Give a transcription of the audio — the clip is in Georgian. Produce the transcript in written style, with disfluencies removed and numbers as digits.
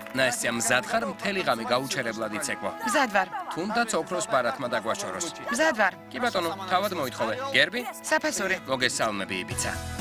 ნასტია, მზად ხარ მთელი ღამე გაუჩერებლად იცეკვო. მზად ვარ. თუნდაც ოქროს ბარათმა დაგვაჩოროს. მზად ვარ. კი ბატონო, თავად მოითხოვე. გერბი? საფასური. მოგესალმები, იბიცა.